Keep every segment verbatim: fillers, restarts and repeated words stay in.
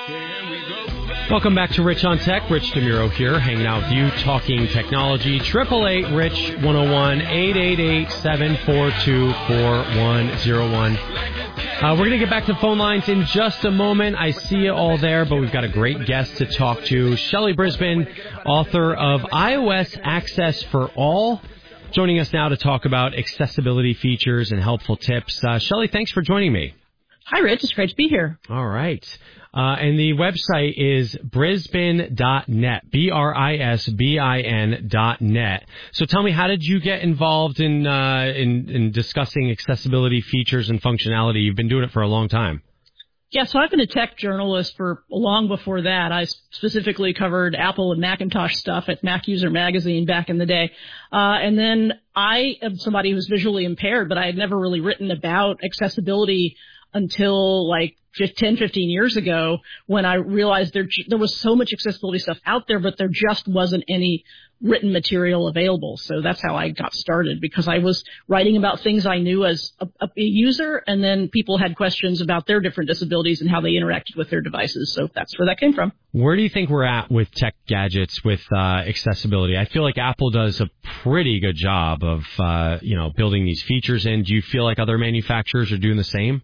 Welcome back to Rich on Tech. Rich DeMuro here, hanging out with you, talking technology. Triple eight Rich one oh one, eight eight eight, seven four two, four one oh one. Uh, we're going to get back to phone lines in just a moment. I see you all there, but we've got a great guest to talk to. Shelley Brisbane, author of iOS Access for All, joining us now to talk about accessibility features and helpful tips. Uh, Shelley, thanks for joining me. Hi, Rich. It's great to be here. All right. Uh, and the website is brisbane dot net, B R I S B I N dot net. So tell me, how did you get involved in, uh, in, in discussing accessibility features and functionality? You've been doing it for a long time. Yeah, so I've been a tech journalist for long before that. I specifically covered Apple and Macintosh stuff at Mac User Magazine back in the day. Uh, and then I am somebody who's visually impaired, but I had never really written about accessibility until like ten, fifteen years ago, when I realized there there was so much accessibility stuff out there, but there just wasn't any written material available. So that's how I got started, because I was writing about things I knew as a, a user, and then people had questions about their different disabilities and how they interacted with their devices. So that's where that came from. Where do you think we're at with tech gadgets, with uh, accessibility? I feel like Apple does a pretty good job of uh, you know building these features in. Do you feel like other manufacturers are doing the same?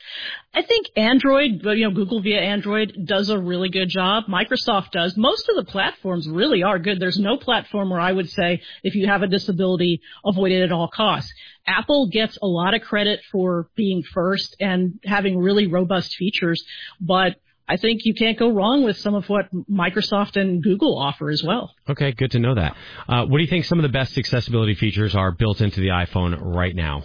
I think Android, you know, Google via Android does a really good job. Microsoft does. Most of the platforms really are good. There's no platform where I would say, if you have a disability, avoid it at all costs. Apple gets a lot of credit for being first and having really robust features, but I think you can't go wrong with some of what Microsoft and Google offer as well. Okay, good to know that. Uh, what do you think some of the best accessibility features are built into the iPhone right now?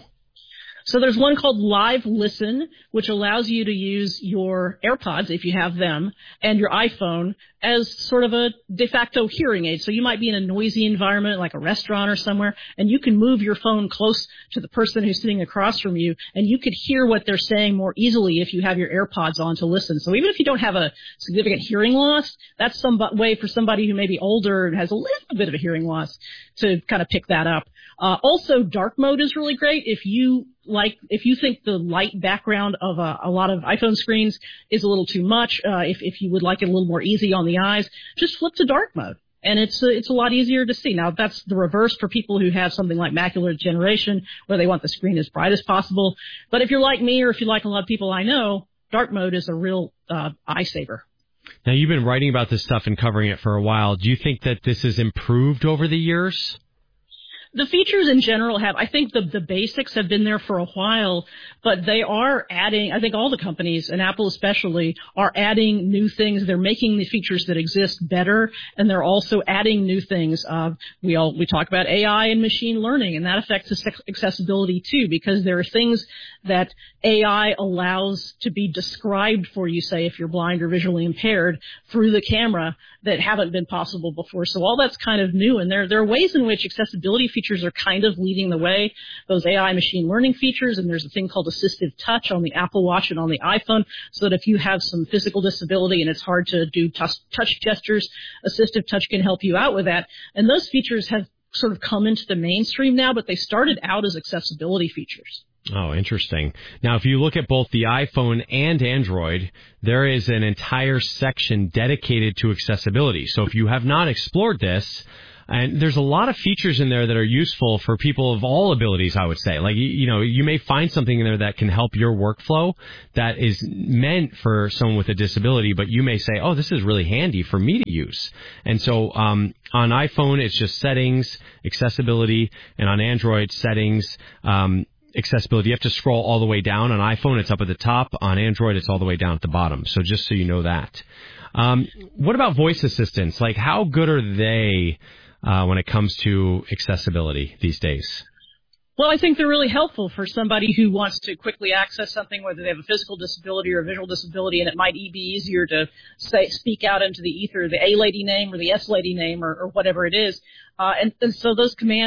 So there's one called Live Listen, which allows you to use your AirPods, if you have them, and your iPhone as sort of a de facto hearing aid. So you might be in a noisy environment like a restaurant or somewhere, and you can move your phone close to the person who's sitting across from you, and you could hear what they're saying more easily if you have your AirPods on to listen. So even if you don't have a significant hearing loss, that's some way for somebody who may be older and has a little bit of a hearing loss to kind of pick that up. Uh, also, dark mode is really great. If you like, if you think the light background of a, a lot of iPhone screens is a little too much, uh, if, if you would like it a little more easy on the eyes, just flip to dark mode. And it's uh, it's a lot easier to see. Now, that's the reverse for people who have something like macular degeneration, where they want the screen as bright as possible. But if you're like me, or if you're like a lot of people I know, dark mode is a real uh, eye saver. Now, you've been writing about this stuff and covering it for a while. Do you think that this has improved over the years? The features in general have, I think the, the basics have been there for a while, but they are adding, I think all the companies, and Apple especially, are adding new things. They're making the features that exist better, and they're also adding new things. Uh, we all, we talk about A I and machine learning, and that affects accessibility too, because there are things that A I allows to be described for you, say, if you're blind or visually impaired, through the camera that haven't been possible before. So all that's kind of new, and there, there are ways in which accessibility features are kind of leading the way. Those A I machine learning features, and there's a thing called assistive touch on the Apple Watch and on the iPhone, so that if you have some physical disability and it's hard to do touch, touch gestures, assistive touch can help you out with that. And those features have sort of come into the mainstream now, but they started out as accessibility features. Oh, interesting. Now, if you look at both the iPhone and Android, there is an entire section dedicated to accessibility. So if you have not explored this, and there's a lot of features in there that are useful for people of all abilities, I would say. Like, you, you know, you may find something in there that can help your workflow that is meant for someone with a disability, but you may say, oh, this is really handy for me to use. And so um, on iPhone, it's just settings, accessibility, and on Android, settings, um, accessibility. You have to scroll all the way down. On iPhone, it's up at the top. On Android, it's all the way down at the bottom. So just so you know that. Um, what about voice assistants? Like, how good are they Uh, when it comes to accessibility these days? Well, I think they're really helpful for somebody who wants to quickly access something, whether they have a physical disability or a visual disability, and it might be easier to say, speak out into the ether, the A lady name or the S lady name or, or whatever it is. Uh, and, and so those commands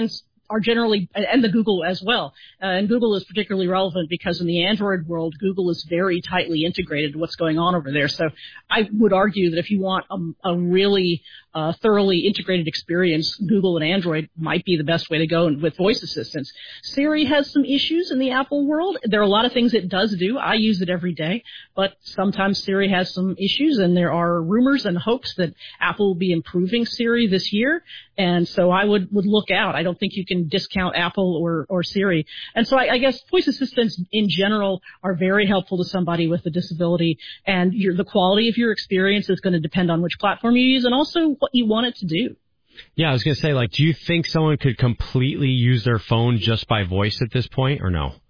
are generally, and the Google as well. Uh, and Google is particularly relevant because in the Android world, Google is very tightly integrated to what's going on over there. So I would argue that if you want a, a really uh, thoroughly integrated experience, Google and Android might be the best way to go with voice assistants. Siri has some issues in the Apple world. There are a lot of things it does do. I use it every day, but sometimes Siri has some issues, and there are rumors and hopes that Apple will be improving Siri this year. And so I would, would look out. I don't think you can discount Apple or, or Siri. And so I, I guess voice assistants in general are very helpful to somebody with a disability, and your, the quality of your experience is going to depend on which platform you use and also what you want it to do. Yeah, I was going to say, like, do you think someone could completely use their phone just by voice at this point, or no?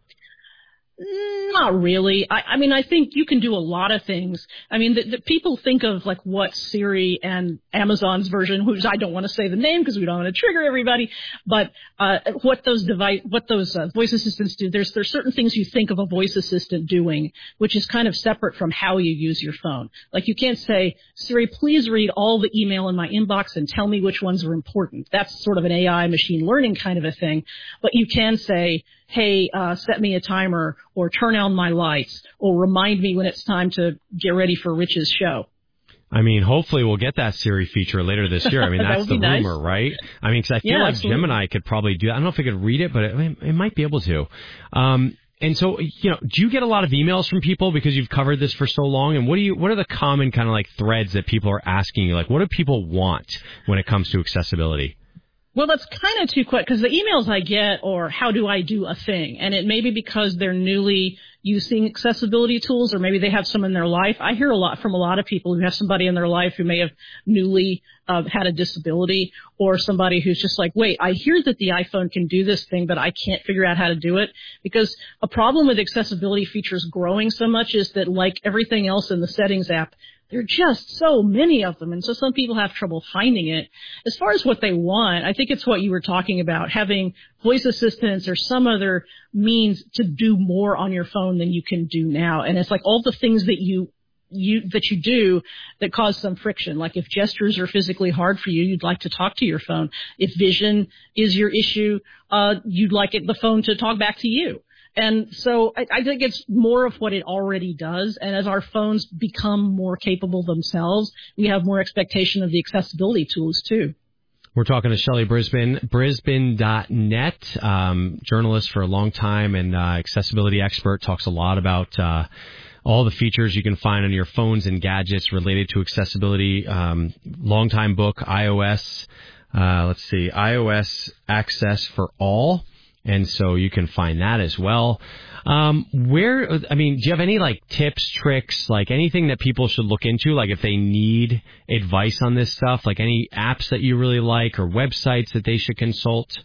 Not really. I, I mean, I think you can do a lot of things. I mean, the, the people think of like what Siri and Amazon's version, which I don't want to say the name because we don't want to trigger everybody, but uh, what those device, what those uh, voice assistants do. There's there's certain things you think of a voice assistant doing, which is kind of separate from how you use your phone. Like you can't say, Siri, please read all the email in my inbox and tell me which ones are important. That's sort of an A I machine learning kind of a thing. But you can say, hey, uh, set me a timer, or turn on my lights, or remind me when it's time to get ready for Rich's show. I mean, hopefully we'll get that Siri feature later this year. I mean, that that's the nice. rumor, right? I mean, because I feel yeah, like absolutely. Gemini could probably do that. I don't know if it could read it, but it, it might be able to. Um, and so, you know, do you get a lot of emails from people because you've covered this for so long? And what do you, what are the common kind of like threads that people are asking you? Like, what do people want when it comes to accessibility? Well, that's kind of too quick because the emails I get are how do I do a thing? And it may be because they're newly using accessibility tools, or maybe they have some in their life. I hear a lot from a lot of people who have somebody in their life who may have newly uh, had a disability, or somebody who's just like, wait, I hear that the iPhone can do this thing, but I can't figure out how to do it. Because a problem with accessibility features growing so much is that, like everything else in the settings app, there are just so many of them, and so some people have trouble finding it. As far as what they want, I think it's what you were talking about, having voice assistants or some other means to do more on your phone than you can do now. And it's like all the things that you you that you do that cause some friction. Like if gestures are physically hard for you, you'd like to talk to your phone. If vision is your issue, uh, you'd like it, the phone to talk back to you. And so I, I think it's more of what it already does. And as our phones become more capable themselves, we have more expectation of the accessibility tools, too. We're talking to Shelley Brisbane, Brisbane dot net, um, journalist for a long time and uh, accessibility expert, talks a lot about uh, all the features you can find on your phones and gadgets related to accessibility. Um, longtime book, iOS, uh, let's see, iOS Access for All. And so you can find that as well. Um, where, I mean, do you have any like tips, tricks, like anything that people should look into? Like if they need advice on this stuff, like any apps that you really like or websites that they should consult?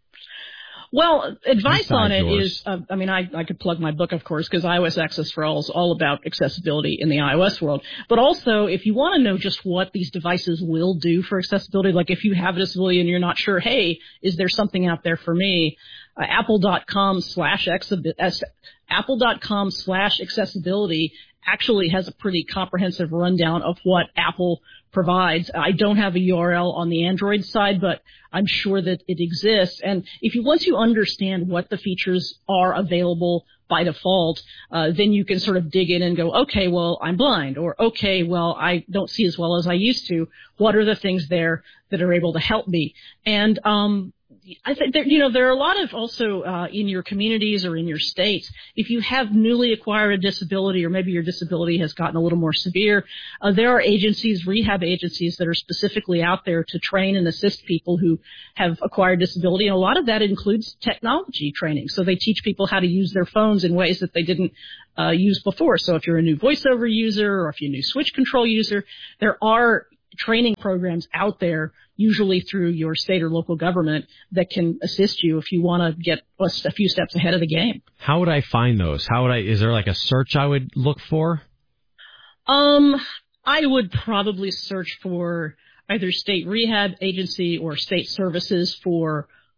Well, advice Besides on it yours. is, uh, I mean, I, I could plug my book, of course, because iOS Access for All is all about accessibility in the iOS world. But also, if you want to know just what these devices will do for accessibility, like if you have a disability and you're not sure, hey, is there something out there for me? Uh, apple dot com slash apple dot com slash accessibility actually has a pretty comprehensive rundown of what Apple provides. I don't have a U R L on the Android side, but I'm sure that it exists. And if you, once you understand what the features are available by default, uh, then you can sort of dig in and go, okay, well, I'm blind, or okay, well, I don't see as well as I used to. What are the things there that are able to help me? And, um, I think there, you know, there are a lot of also uh, in your communities or in your states, if you have newly acquired a disability or maybe your disability has gotten a little more severe, uh, there are agencies, rehab agencies that are specifically out there to train and assist people who have acquired disability. And a lot of that includes technology training. So they teach people how to use their phones in ways that they didn't uh, use before. So if you're a new VoiceOver user or if you're a new switch control user, there are training programs out there, usually through your state or local government, that can assist you if you want to get a few steps ahead of the game. How would I find those? How would I, is there like a search I would look for? Um, I would probably search for either state rehab agency or state services for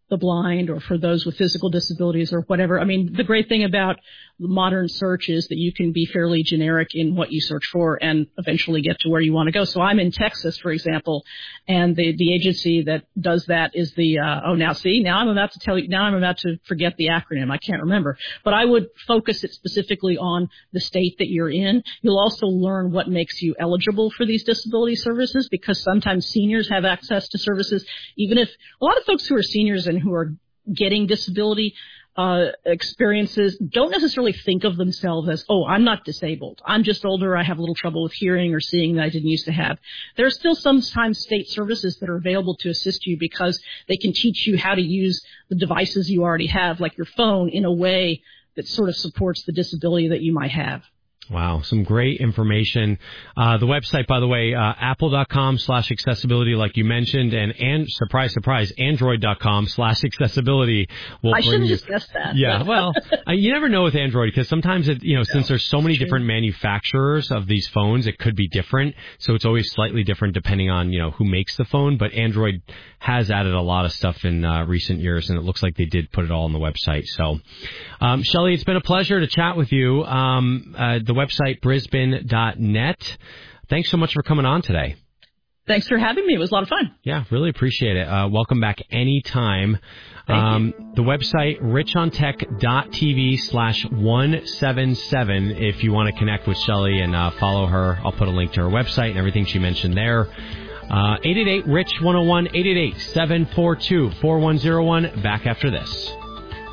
the blind or for those with physical disabilities or whatever. I mean, the great thing about modern search is that you can be fairly generic in what you search for and eventually get to where you want to go. So I'm in Texas, for example, and the, the agency that does that is the, uh, oh, now see, now I'm about to tell you, now I'm about to forget the acronym. I can't remember. But I would focus it specifically on the state that you're in. You'll also learn what makes you eligible for these disability services, because sometimes seniors have access to services, even if a lot of folks who are seniors and who are getting disability uh experiences don't necessarily think of themselves as, oh, I'm not disabled. I'm just older. I have a little trouble with hearing or seeing that I didn't used to have. There are still sometimes state services that are available to assist you because they can teach you how to use the devices you already have, like your phone, in a way that sort of supports the disability that you might have. Wow, some great information. Uh, the website, by the way, uh, apple.com slash accessibility, like you mentioned, and, and surprise, surprise, android.com slash accessibility. Will I should have you, just guessed that. Yeah, well, uh, you never know with Android, because sometimes, it, you know, No, since there's so many true. different manufacturers of these phones, it could be different. So it's always slightly different depending on, you know, who makes the phone. But Android has added a lot of stuff in uh, recent years, and it looks like they did put it all on the website. So, um, Shelley, it's been a pleasure to chat with you. Um, uh, the website, brisbane dot net. Thanks so much for coming on today. Thanks for having me. It was a lot of fun. Yeah, really appreciate it. Uh, welcome back anytime. Thank um, you. The website, richontech.tv slash 177 if you want to connect with Shelley and uh, follow her. I'll put a link to her website and everything she mentioned there. Uh, eight eight eight, R I C H one oh one, eight eight eight, seven four two, four one zero one. Back after this.